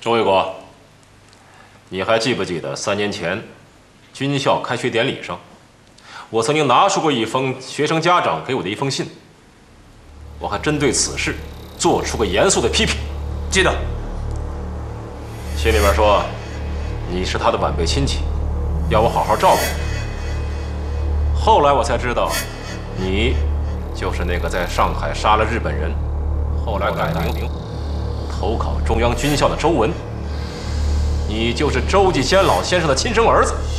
钟卫国，你还记不记得3年前军校开学典礼上，我曾经拿出过一封学生家长给我的一封信，我还针对此事做出过严肃的批评。 记得。 信里面说，你是他的晚辈亲戚，要我好好照顾你。后来我才知道，你就是那个在上海杀了日本人，后来改名投考中央军校的周文。你就是周继先老先生的亲生儿子。